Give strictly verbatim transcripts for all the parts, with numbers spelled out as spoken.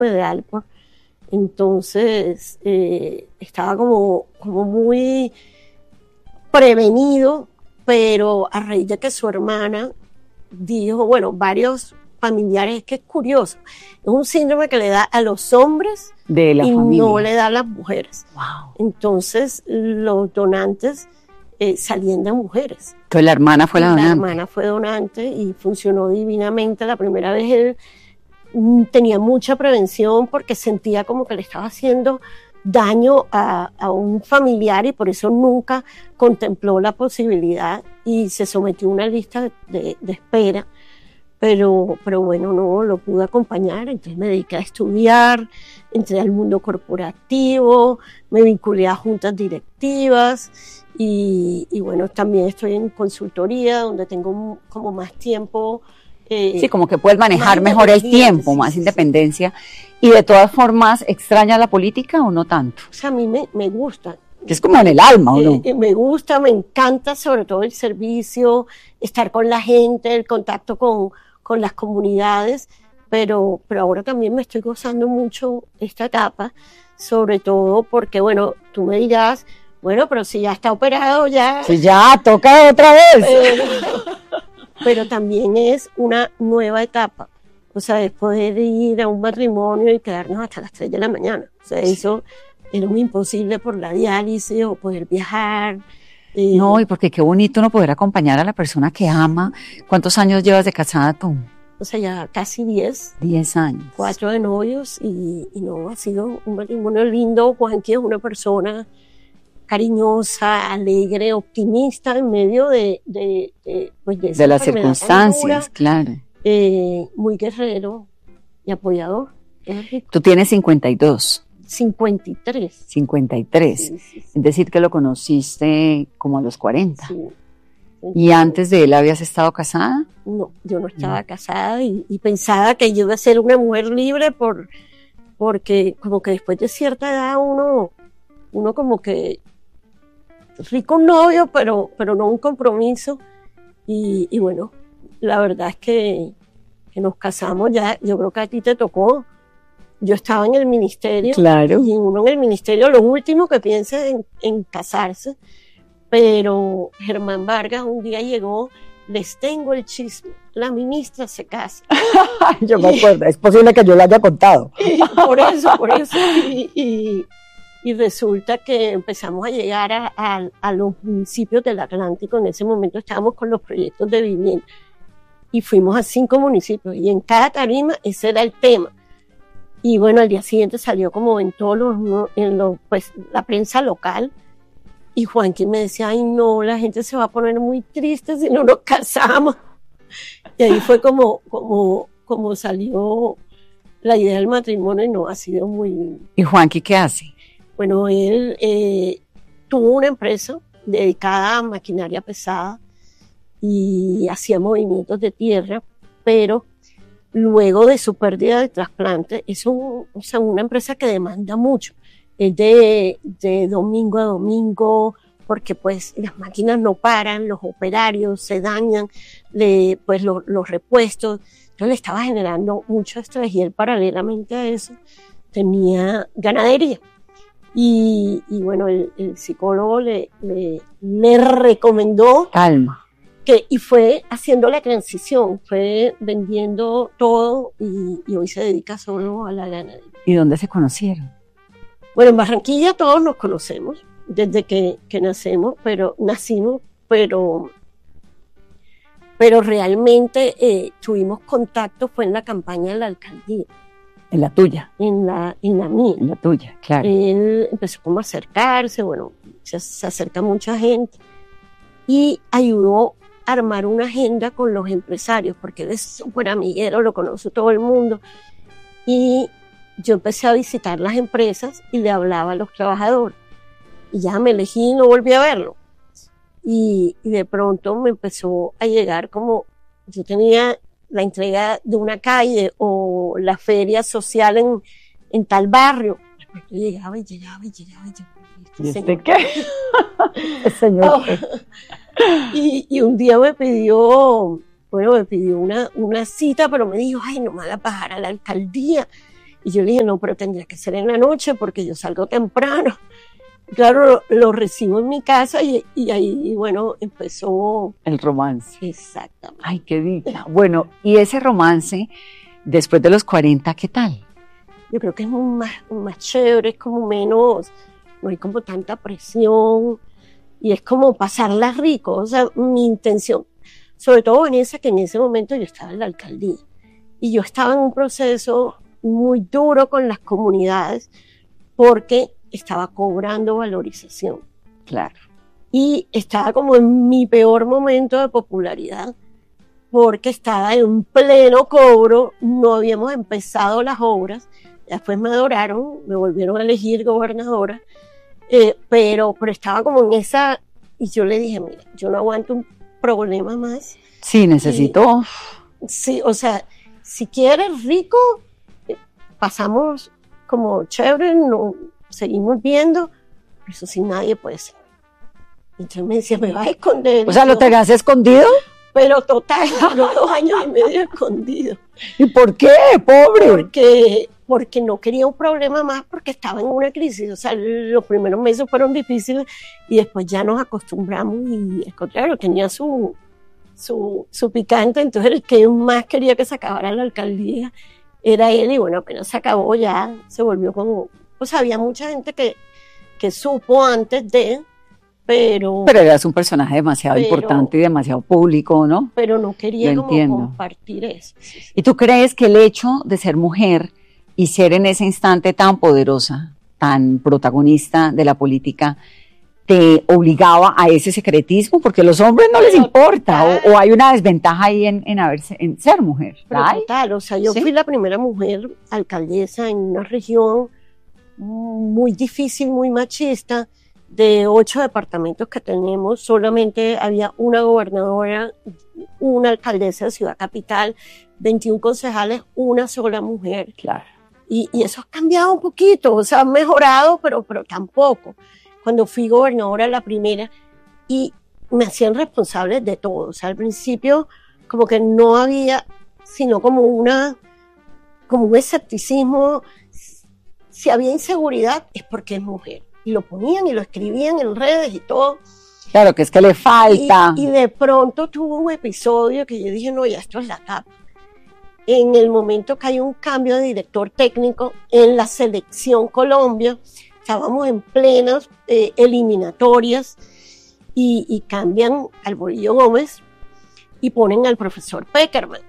Pedalpo. Entonces eh, estaba como, como muy prevenido, pero a raíz de que su hermana dijo, bueno, varios familiares, es que es curioso, es un síndrome que le da a los hombres de la y familia. No le da a las mujeres. Wow. Entonces los donantes eh, salían de mujeres. Entonces la hermana fue la, la donante. La hermana fue donante y funcionó divinamente. La primera vez él mm, tenía mucha prevención porque sentía como que le estaba haciendo daño a, a un familiar y por eso nunca contempló la posibilidad y se sometió a una lista de, de, de espera. Pero, pero bueno, no lo pude acompañar, entonces me dediqué a estudiar, entré al mundo corporativo, me vinculé a juntas directivas y, y bueno, también estoy en consultoría donde tengo como más tiempo. Eh, sí, como que puedes manejar mejor el tiempo, sí, más independencia. Y de todas formas, ¿extrañas la política o no tanto? O sea, a mí me, me gusta. Que es como en el alma, ¿o no? Eh, me gusta, me encanta sobre todo el servicio, estar con la gente, el contacto con con las comunidades, pero, pero ahora también me estoy gozando mucho esta etapa, sobre todo porque, bueno, tú me dirás, bueno, pero si ya está operado, ya... Si ya, toca otra vez. Pero, pero también es una nueva etapa, o sea, es poder ir a un matrimonio y quedarnos hasta las tres de la mañana, o sea, eso era muy imposible por la diálisis o poder viajar. Eh, no, y porque qué bonito no poder acompañar a la persona que ama. ¿Cuántos años llevas de casada tú? O sea, ya casi diez. Diez años. Cuatro de novios y, y no, ha sido un matrimonio lindo. Juanqui es una persona cariñosa, alegre, optimista en medio de, de, de, pues de, de las circunstancias, dura, claro. Eh, muy guerrero y apoyador. Tú tienes cincuenta y dos. cincuenta y tres. cincuenta y tres. Sí, sí, sí. Es decir, que lo conociste como a los cuarenta. Sí. ¿Y antes de él habías estado casada? No, yo no estaba no. casada y, y pensaba que yo iba a ser una mujer libre por, porque como que después de cierta edad uno, uno como que rico un novio, pero, pero no un compromiso. Y, y bueno, la verdad es que, que nos casamos ya, yo creo que a ti te tocó. Yo estaba en el ministerio, claro. Y uno en el ministerio lo último que piensa es en, en casarse, pero Germán Vargas un día llegó, les tengo el chisme, la ministra se casa. Yo me acuerdo, es posible que yo lo haya contado. Por eso, por eso, y, y, y resulta que empezamos a llegar a, a, a los municipios del Atlántico, en ese momento estábamos con los proyectos de vivienda, y fuimos a cinco municipios, y en cada tarima ese era el tema. Y bueno, al día siguiente salió como en todos los, en los, pues, la prensa local. Y Juanqui me decía, ay no, la gente se va a poner muy triste si no nos casamos. Y ahí fue como, como, como salió la idea del matrimonio y no, ha sido muy... ¿Y Juanqui qué hace? Bueno, él eh, tuvo una empresa dedicada a maquinaria pesada y hacía movimientos de tierra, pero luego de su pérdida de trasplante, es un, o sea, una empresa que demanda mucho, es de, de domingo a domingo, porque pues las máquinas no paran, los operarios se dañan, le, pues lo, los repuestos, entonces le estaba generando mucho estrés y él paralelamente a eso tenía ganadería. Y, y bueno, el, el psicólogo le, le, le recomendó calma. Que, y fue haciendo la transición, fue vendiendo todo y, y hoy se dedica solo a la ganadería. ¿Y dónde se conocieron? Bueno, en Barranquilla todos nos conocemos desde que, que nacemos, pero nacimos, pero, pero realmente eh, tuvimos contacto, fue en la campaña de la alcaldía. ¿En la tuya? En la, en la mía. En la tuya, claro. Él empezó como a acercarse, bueno, se, se acerca mucha gente y ayudó a armar una agenda con los empresarios, porque él es súper amiguero, lo conoce todo el mundo. Y yo empecé a visitar las empresas y le hablaba a los trabajadores. Y ya me elegí y no volví a verlo. Y, y de pronto me empezó a llegar como, yo tenía la entrega de una calle o la feria social en, en tal barrio. Yo llegaba y llegaba y llegaba y llegaba. ¿Y este qué? El señor. Oh. Y, y un día me pidió, bueno, me pidió una, una cita, pero me dijo, ay, no me hagas bajar a la alcaldía. Y yo le dije, no, pero tendría que ser en la noche porque yo salgo temprano. Claro, lo, lo recibo en mi casa y, y ahí, bueno, empezó... El romance. Exactamente. Ay, qué dicha. Bueno, y ese romance, después de los cuarenta, ¿qué tal? Yo creo que es más, más chévere, es como menos, no hay como tanta presión y es como pasarla rico. O sea, mi intención, sobre todo Vanessa, que en ese momento yo estaba en la alcaldía y yo estaba en un proceso muy duro con las comunidades porque estaba cobrando valorización. Claro. Y estaba como en mi peor momento de popularidad porque estaba en pleno cobro, no habíamos empezado las obras, después me adoraron, me volvieron a elegir gobernadora, eh, pero, pero estaba como en esa, y yo le dije, mira, yo no aguanto un problema más. Sí, necesito. Y, sí, o sea, si quieres rico, eh, pasamos como chévere, no, seguimos viendo, pero eso sí nadie puede ser. Entonces me decía, me vas a esconder. O sea, ¿lo tenías escondido? Pero total, los dos años y medio escondido. ¿Y por qué, pobre? Porque, porque no quería un problema más, porque estaba en una crisis. O sea, los primeros meses fueron difíciles y después ya nos acostumbramos y al contrario, tenía su, su, su picante. Entonces el que más quería que se acabara la alcaldía era él y bueno, apenas se acabó ya, se volvió como... Pues había mucha gente que, que supo antes de... Pero, pero eras un personaje demasiado pero, importante y demasiado público, ¿no? Pero no quería Lo como entiendo. compartir eso. ¿Y tú crees que el hecho de ser mujer y ser en ese instante tan poderosa, tan protagonista de la política, te obligaba a ese secretismo? Porque a los hombres no les importa, o, o hay una desventaja ahí en, en, haberse, en ser mujer. Pero total, o sea, yo ¿sí? fui la primera mujer alcaldesa en una región muy difícil, muy machista. De ocho departamentos que tenemos, solamente había una gobernadora, una alcaldesa de Ciudad Capital, veintiún concejales, una sola mujer. Claro. Y, y eso ha cambiado un poquito, o sea, ha mejorado, pero, pero tampoco. Cuando fui gobernadora la primera, y me hacían responsable de todo. O sea, al principio como que no había, sino como una, como un escepticismo. Si había inseguridad es porque es mujer. Y lo ponían y lo escribían en redes y todo. Claro, que es que le falta. Y, y de pronto tuvo un episodio que yo dije, no, ya esto es la tapa. En el momento que hay un cambio de director técnico en la selección Colombia, estábamos en plenas eh, eliminatorias y, y cambian al Bolillo Gómez y ponen al profesor Peckerman.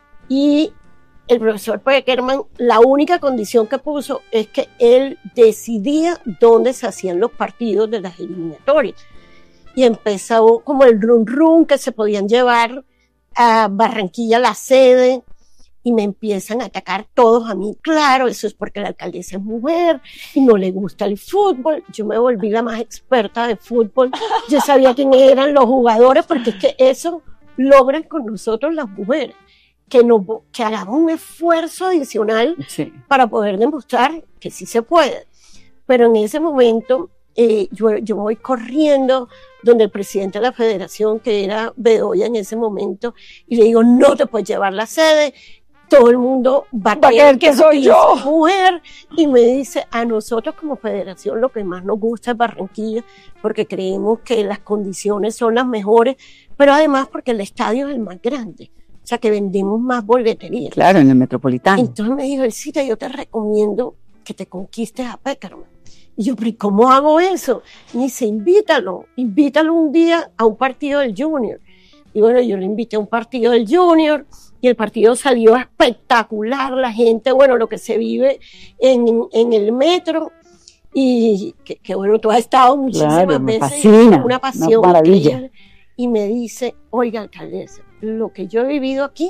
Y el profesor Peckerman, la única condición que puso es que él decidía dónde se hacían los partidos de las eliminatorias. Y empezó como el run run que se podían llevar a Barranquilla la sede y me empiezan a atacar todos a mí. Claro, eso es porque la alcaldesa es mujer y no le gusta el fútbol. Yo me volví la más experta de fútbol. Yo sabía quiénes eran los jugadores porque es que eso logran con nosotros las mujeres. Que, no, que hagamos un esfuerzo adicional sí. para poder demostrar que sí se puede. Pero en ese momento eh, yo, yo voy corriendo donde el presidente de la federación, que era Bedoya en ese momento, y le digo, no te puedes llevar la sede, todo el mundo va a creer que soy yo, mujer, y me dice, a nosotros como federación lo que más nos gusta es Barranquilla, porque creemos que las condiciones son las mejores, pero además porque el estadio es el más grande. O sea, que vendemos más boletería. Claro, en el Metropolitano. Entonces me dijo, Elcita, yo te recomiendo que te conquistes a Peckerman. Y yo, pero ¿cómo hago eso? Y me dice, invítalo, invítalo un día a un partido del Junior. Y bueno, yo le invité a un partido del Junior y el partido salió espectacular. La gente, bueno, lo que se vive en, en el metro. Y que, que bueno, tú has estado muchísimas claro, me veces. Fascina, una pasión. Una maravilla. Increíble. Y me dice, oiga, alcaldesa, lo que yo he vivido aquí,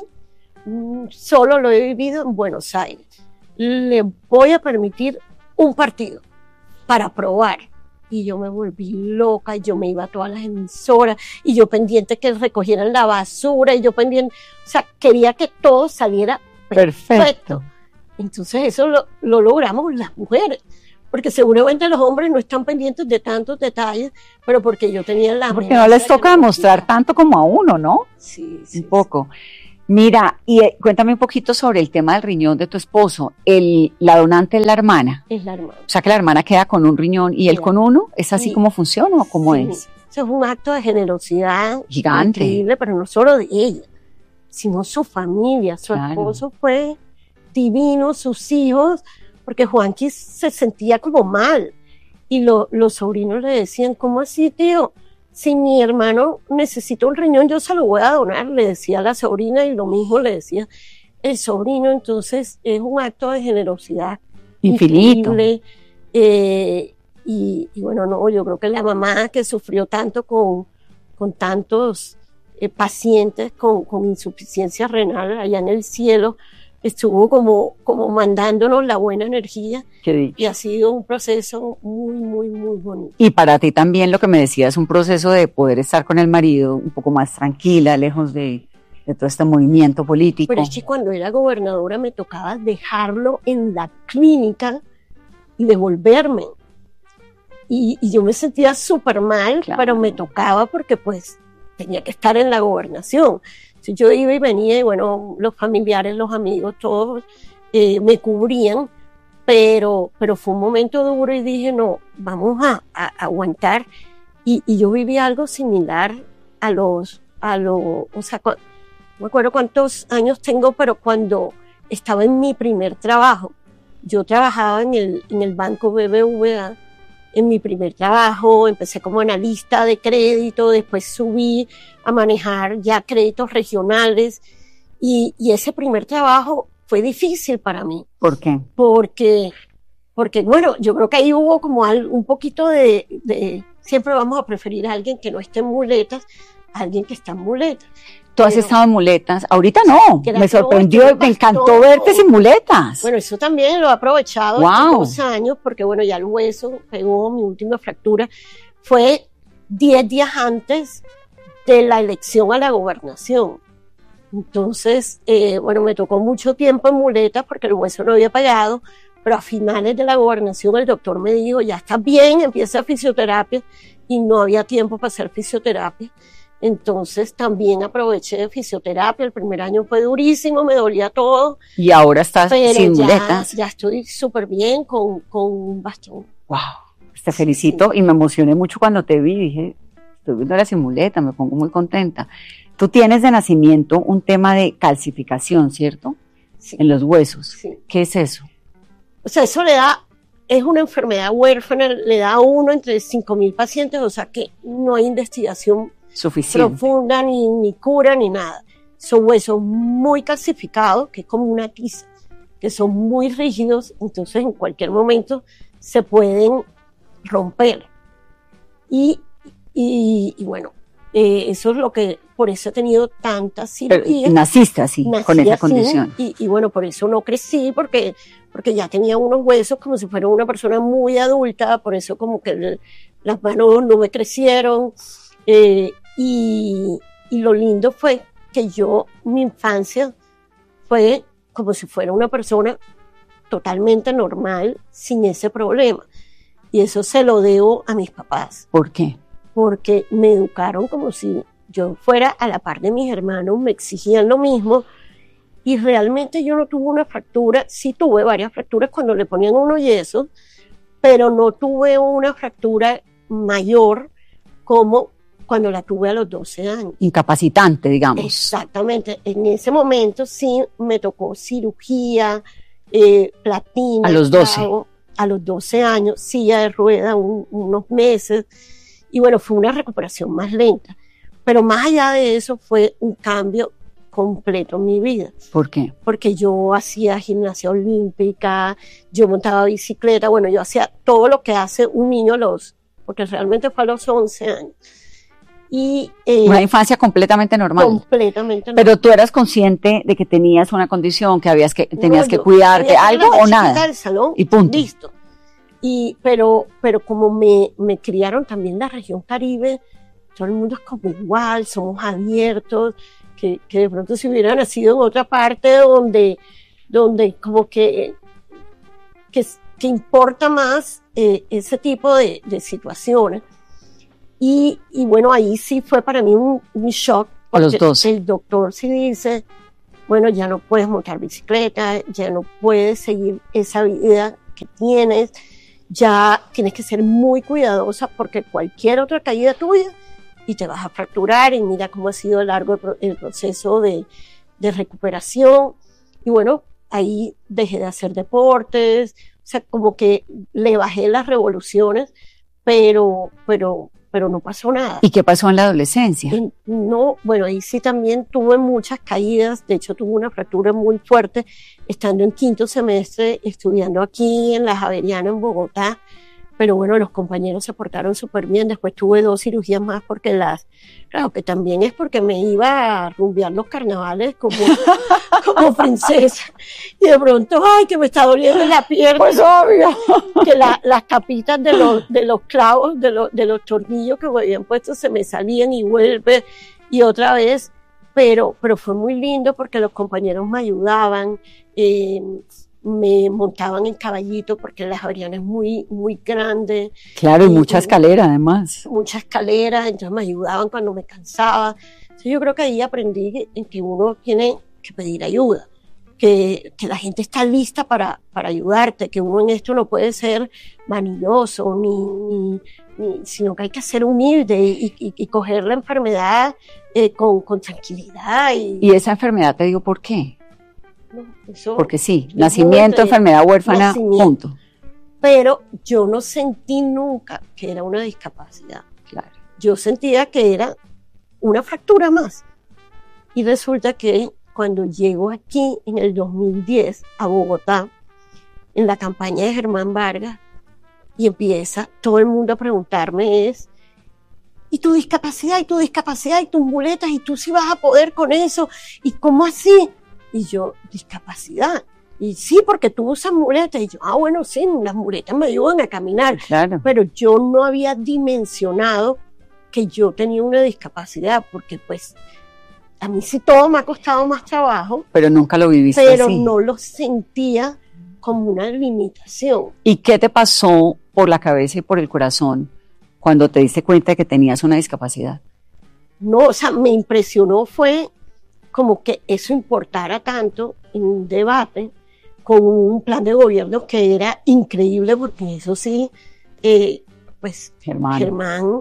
solo lo he vivido en Buenos Aires. Le voy a permitir un partido para probar. Y yo me volví loca, y yo me iba a todas las emisoras, y yo pendiente que recogieran la basura, y yo pendiente, o sea, quería que todo saliera perfecto. perfecto. Entonces eso lo, lo logramos las mujeres. Porque seguramente los hombres no están pendientes de tantos detalles, pero porque yo tenía la... Porque no les toca demostrar tanto como a uno, ¿no? Sí, sí. Un poco. Mira, y eh, cuéntame un poquito sobre el tema del riñón de tu esposo. El, la donante es la hermana. Es la hermana. O sea que la hermana queda con un riñón y él Claro. con uno. ¿Es así Sí. como funciona o cómo Sí. es? Eso es un acto de generosidad Gigante. increíble, pero no solo de ella, sino su familia. Su Claro. esposo fue divino, sus hijos, porque Juanqui se sentía como mal. Y lo- los sobrinos le decían, ¿cómo así, tío? Si mi hermano necesita un riñón, yo se lo voy a donar, le decía la sobrina, y lo mismo le decía el sobrino. Entonces es un acto de generosidad Infinito. increíble. Eh, y, y bueno, no, yo creo que la mamá que sufrió tanto con, con tantos eh, pacientes con, con insuficiencia renal allá en el cielo, estuvo como, como mandándonos la buena energía, Qué dicha. y ha sido un proceso muy, muy, muy bonito. Y para ti también lo que me decías, un proceso de poder estar con el marido un poco más tranquila, lejos de, de todo este movimiento político. Pero es que cuando era gobernadora me tocaba dejarlo en la clínica y devolverme. Y, y yo me sentía súper mal, Claro. pero me tocaba porque pues tenía que estar en la gobernación. Entonces, yo iba y venía y bueno, los familiares, los amigos, todos eh, me cubrían, pero, pero fue un momento duro y dije, no, vamos a, a aguantar. Y, y yo viví algo similar a los, a los, o sea, cu- no me acuerdo cuántos años tengo, pero cuando estaba en mi primer trabajo, yo trabajaba en el, en el banco B B V A, en mi primer trabajo, empecé como analista de crédito, después subí a manejar ya créditos regionales, y, y ese primer trabajo fue difícil para mí, ¿Por qué? porque, porque bueno, yo creo que ahí hubo como al- un poquito de, de, siempre vamos a preferir a alguien que no esté en muletas, a alguien que está en muletas. Tú has Pero- estado en muletas. Ahorita no. Que la- Me sorprendió, no, es que me me encantó pasó. verte sin muletas. Bueno, eso también lo he aprovechado Wow. estos dos años, porque bueno, ya el hueso pegó mi última fractura. Fue diez días antes de la elección a la gobernación. Entonces, eh, bueno, me tocó mucho tiempo en muletas porque el hueso no había pagado, pero a finales de la gobernación el doctor me dijo, ya estás bien, empieza fisioterapia, y no había tiempo para hacer fisioterapia. Entonces también aproveché de fisioterapia. El primer año fue durísimo, me dolía todo, Y ahora estás pero sin ya, muletas. ya estoy súper bien con, con un bastón. Wow. Te felicito y me emocioné mucho cuando te vi. Dije, estoy viendo sin muleta, me pongo muy contenta. Tú tienes de nacimiento un tema de calcificación, ¿cierto? Sí, En los huesos. sí. ¿Qué es eso? O sea, eso le da, es una enfermedad huérfana, le da a uno entre cinco mil pacientes, o sea que no hay investigación Suficiente. profunda, ni, ni cura, ni nada. Son huesos muy calcificados, que es como una tiza, que son muy rígidos, entonces en cualquier momento se pueden romper. Y, y, y bueno, eh, eso es lo que, por eso he tenido tantas Pero cirugías. naciste así, Nací con esa así, condición. Y, y bueno, por eso no crecí, porque, porque ya tenía unos huesos como si fuera una persona muy adulta, por eso como que el- las manos no me crecieron. Eh, y, y lo lindo fue que yo, mi infancia fue como si fuera una persona totalmente normal, sin ese problema. Y eso se lo debo a mis papás, ¿Por qué? porque me educaron como si yo fuera a la par de mis hermanos, me exigían lo mismo, y realmente yo no tuve una fractura. Sí tuve varias fracturas cuando le ponían unos yesos, pero no tuve una fractura mayor como cuando la tuve a los doce años. Incapacitante, digamos. Exactamente, en ese momento sí me tocó cirugía, eh, platina. A los doce. clavo, a los doce años, silla de rueda, un- unos meses, y bueno, fue una recuperación más lenta. Pero más allá de eso fue un cambio completo en mi vida, ¿Por qué? porque yo hacía gimnasia olímpica, yo montaba bicicleta, bueno, yo hacía todo lo que hace un niño a los, porque realmente fue a los once años. Y eh, Una infancia completamente normal. completamente Pero tú eras consciente de que tenías una condición, que habías que tenías No, que yo cuidarte, sabía que algo era la o chiquita nada. del salón, Y punto. Listo. Y, pero, pero como me, me criaron también en la región Caribe, todo el mundo es como igual, somos abiertos, que, que de pronto si hubiera nacido en otra parte donde, donde como que, que, que importa más eh, ese tipo de, de situaciones. Y, y bueno, ahí sí fue para mí un, un shock. A los porque doce. El doctor sí dice, bueno, ya no puedes montar bicicleta, ya no puedes seguir esa vida que tienes, ya tienes que ser muy cuidadosa porque cualquier otra caída tuya y te vas a fracturar, y mira cómo ha sido largo el proceso de, de recuperación. Y bueno, ahí dejé de hacer deportes, o sea, como que le bajé las revoluciones, pero, pero, pero no pasó nada. ¿Y qué pasó en la adolescencia? No, bueno, ahí sí también tuve muchas caídas, de hecho tuve una fractura muy fuerte estando en quinto semestre estudiando aquí en la Javeriana en Bogotá, pero bueno, los compañeros se portaron súper bien. Después tuve dos cirugías más porque las, claro, que también es porque me iba a rumbear los carnavales como, como princesa, y de pronto, ay, que me está doliendo la pierna. Pues obvio. Que la, las tapitas de los, de los clavos, de los, de los tornillos que me habían puesto se me salían y vuelve, y otra vez, pero, pero fue muy lindo porque los compañeros me ayudaban, eh, me montaban en caballito porque la Javeriana es muy, muy grande. Claro, y, y mucha escalera además. Mucha escalera, entonces me ayudaban cuando me cansaba. Entonces yo creo que ahí aprendí en que uno tiene que pedir ayuda, que, que la gente está lista para, para ayudarte, que uno en esto no puede ser vanidoso, ni, ni, ni, sino que hay que ser humilde y, y, y coger la enfermedad eh, con, con tranquilidad. Y, ¿Y esa enfermedad te digo por qué? No, eso, porque sí, nacimiento, enfermedad huérfana, nacimiento. Punto. Pero yo no sentí nunca que era una discapacidad. Claro. Yo sentía que era una fractura más. Y resulta que cuando llego aquí en el dos mil diez a Bogotá, en la campaña de Germán Vargas, y empieza todo el mundo a preguntarme es, ¿y tu discapacidad? ¿Y tu discapacidad? ¿Y tus muletas? ¿Y tú sí vas a poder con eso? ¿Y cómo así? Y yo, discapacidad. Y sí, porque tú usas muletas. Y yo, ah, bueno, sí, las muletas me ayudan a caminar. Claro. Pero yo no había dimensionado que yo tenía una discapacidad, porque pues a mí sí todo me ha costado más trabajo. Pero nunca lo viviste Pero así. no lo sentía como una limitación. ¿Y qué te pasó por la cabeza y por el corazón cuando te diste cuenta de que tenías una discapacidad? No, o sea, me impresionó fue como que eso importara tanto en un debate con un plan de gobierno que era increíble, porque eso sí, eh, pues Germán, Germán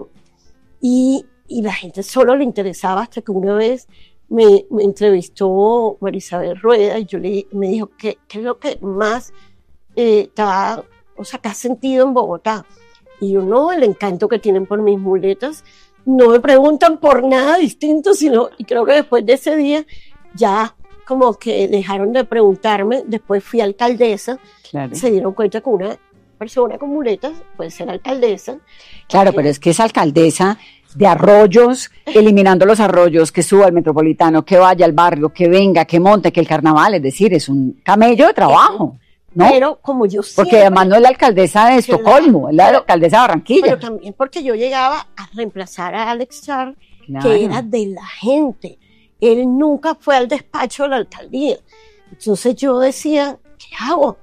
y, y la gente solo le interesaba, hasta que una vez me, me entrevistó Marisabel Rueda y yo le, me dijo, ¿qué, qué es lo que más eh, te ha, o sea, que has sentido en Bogotá? Y yo, no, el encanto que tienen por mis muletas. No me preguntan por nada distinto, sino, y creo que después de ese día ya como que dejaron de preguntarme. Después fui alcaldesa, claro. Se dieron cuenta que una persona con muletas puede ser alcaldesa. Claro, pero es que es alcaldesa de arroyos, eliminando los arroyos, que suba al metropolitano, que vaya al barrio, que venga, que monte, que el carnaval, es decir, es un camello de trabajo. ¿No? Pero como yo siempre, porque además no es la alcaldesa de Estocolmo, es la pero, alcaldesa de Barranquilla. Pero también porque yo llegaba a reemplazar a Alex Char, claro. Que era de la gente. Él nunca fue al despacho de la alcaldía. Entonces yo decía, ¿qué hago?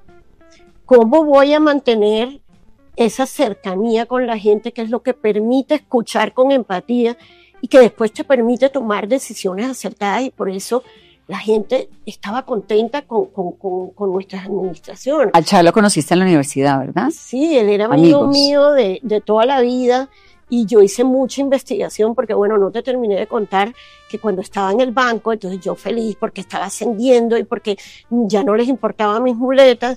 ¿Cómo voy a mantener esa cercanía con la gente, que es lo que permite escuchar con empatía y que después te permite tomar decisiones acertadas? Y por eso la gente estaba contenta con, con, con, con nuestras administraciones. A Char lo conociste en la universidad, ¿verdad? Sí, él era amigo mío de, de toda la vida, y yo hice mucha investigación porque, bueno, no te terminé de contar que cuando estaba en el banco, entonces yo feliz porque estaba ascendiendo y porque ya no les importaban mis muletas,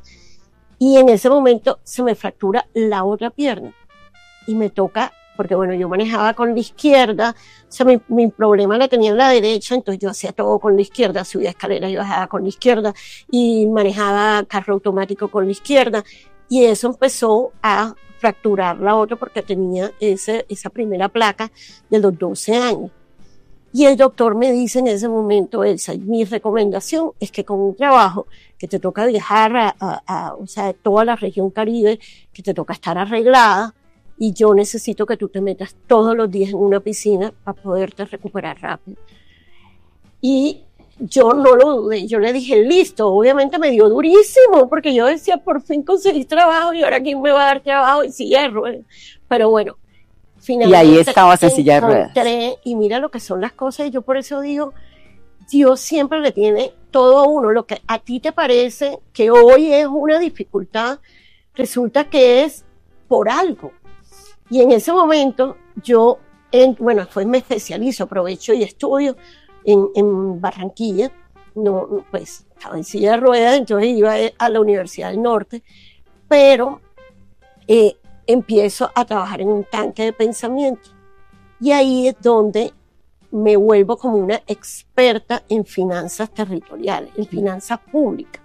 y en ese momento se me fractura la otra pierna y me toca, porque bueno, yo manejaba con la izquierda, o sea, mi, mi problema la tenía en la derecha, entonces yo hacía todo con la izquierda, subía escaleras y bajaba con la izquierda, y manejaba carro automático con la izquierda, y eso empezó a fracturar la otra porque tenía ese, esa primera placa de los doce años. Y el doctor me dice en ese momento, Elsa, mi recomendación es que con un trabajo que te toca viajar a, a, a o sea, toda la región Caribe, que te toca estar arreglada, y yo necesito que tú te metas todos los días en una piscina para poderte recuperar rápido. Y yo no lo dudé, yo le dije, listo. Obviamente me dio durísimo, porque yo decía, por fin conseguí trabajo, y ahora quién me va a dar trabajo, y silla de ruedas. Pero bueno, finalmente. Y ahí estabas en silla de ruedas. Y mira lo que son las cosas, y yo por eso digo, Dios siempre le tiene todo a uno. Lo que a ti te parece que hoy es una dificultad, resulta que es por algo. Y en ese momento yo, en, bueno, después me especializo, aprovecho y estudio en, en Barranquilla. No, pues estaba en silla de ruedas, entonces iba a la Universidad del Norte, pero eh, empiezo a trabajar en un tanque de pensamiento. Y ahí es donde me vuelvo como una experta en finanzas territoriales, en finanzas públicas.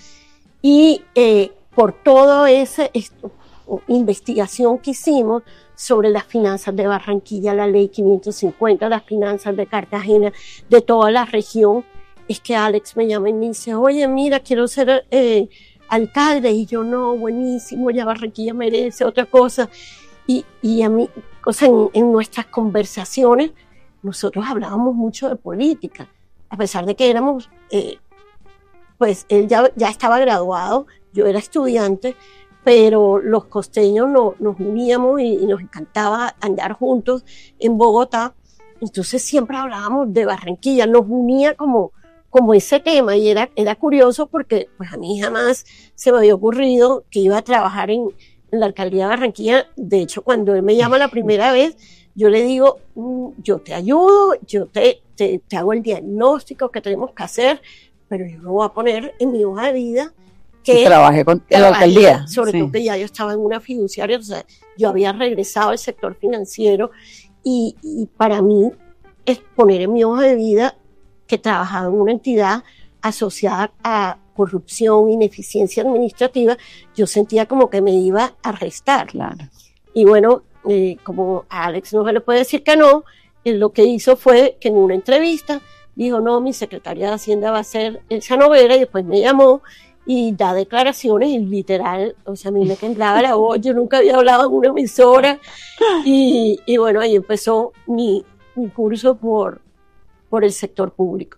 Y eh, por toda esa investigación que hicimos sobre las finanzas de Barranquilla, la ley quinientos cincuenta, las finanzas de Cartagena, de toda la región, es que Alex me llama y me dice, oye, mira, quiero ser eh, alcalde. Y yo, no, buenísimo, ya Barranquilla merece otra cosa. Y, y a mí, o sea, en, en nuestras conversaciones, nosotros hablábamos mucho de política, a pesar de que éramos, eh, pues él ya, ya estaba graduado, yo era estudiante, pero los costeños no, nos uníamos y, y nos encantaba andar juntos en Bogotá. Entonces siempre hablábamos de Barranquilla, nos unía como, como ese tema, y era, era curioso porque pues a mí jamás se me había ocurrido que iba a trabajar en, en la alcaldía de Barranquilla. De hecho, cuando él me llama la primera vez, yo le digo, mm, yo te ayudo, yo te, te, te hago el diagnóstico que tenemos que hacer, pero yo no voy a poner en mi hoja de vida que trabajé con la alcaldía. Sobre sí. todo que ya yo estaba en una fiduciaria, o sea, yo había regresado al sector financiero, y, y para mí es poner en mi hoja de vida que trabajaba en una entidad asociada a corrupción, ineficiencia administrativa. Yo sentía como que me iba a restar. Claro. Y bueno, eh, como a Alex no se le puede decir que no, él lo que hizo fue que en una entrevista dijo, no, mi secretaria de Hacienda va a ser Elsa Noguera, y después me llamó y da declaraciones, y literal, o sea, a mí me temblaba la voz, yo nunca había hablado en una emisora, y, y bueno, ahí empezó mi, mi curso por, por el sector público.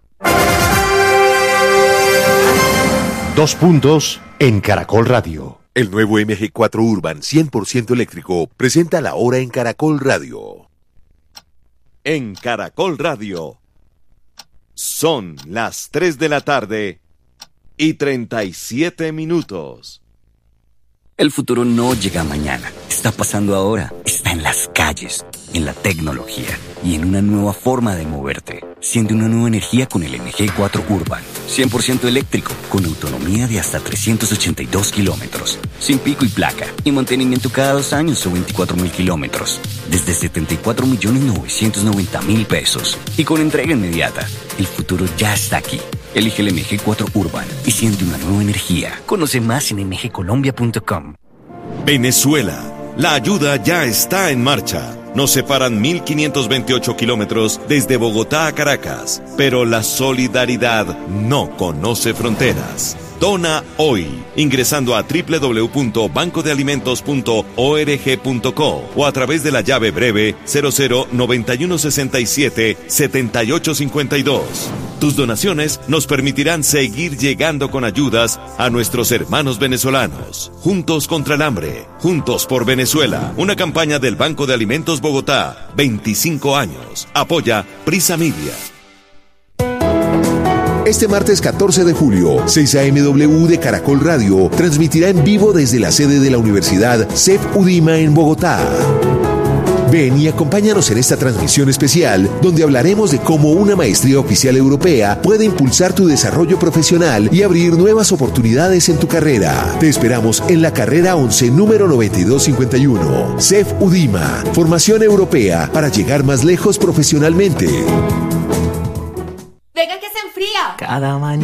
Dos puntos en Caracol Radio. El nuevo M G cuatro Urban cien por ciento eléctrico presenta la hora en Caracol Radio. En Caracol Radio son las tres de la tarde y treinta y siete minutos. El futuro no llega mañana, está pasando ahora, está en las calles, en la tecnología y en una nueva forma de moverte. Siente una nueva energía con el M G cuatro Urban, cien por ciento eléctrico, con autonomía de hasta trescientos ochenta y dos kilómetros, sin pico y placa, y mantenimiento cada dos años o veinticuatro mil kilómetros, desde setenta y cuatro millones novecientos noventa mil pesos, y con entrega inmediata. El futuro ya está aquí. Elige el M G cuatro Urban y siente una nueva energía. Conoce más en m g colombia punto com. Venezuela, la ayuda ya está en marcha. Nos separan mil quinientos veintiocho kilómetros desde Bogotá a Caracas, pero la solidaridad no conoce fronteras. Dona hoy, ingresando a doble u doble u doble u punto banco de alimentos punto org punto co o a través de la llave breve cero cero noventa y uno sesenta y siete setenta y ocho cincuenta y dos. Tus donaciones nos permitirán seguir llegando con ayudas a nuestros hermanos venezolanos. Juntos contra el hambre, juntos por Venezuela. Una campaña del Banco de Alimentos Bogotá, veinticinco años. Apoya Prisa Media. Este martes catorce de julio, seis a eme W de Caracol Radio transmitirá en vivo desde la sede de la Universidad C E P UDIMA en Bogotá. Ven y acompáñanos en esta transmisión especial, donde hablaremos de cómo una maestría oficial europea puede impulsar tu desarrollo profesional y abrir nuevas oportunidades en tu carrera. Te esperamos en la carrera once, número noventa y dos cincuenta y uno. C E P UDIMA, formación europea para llegar más lejos profesionalmente. Venga que se enfría. Cada mañana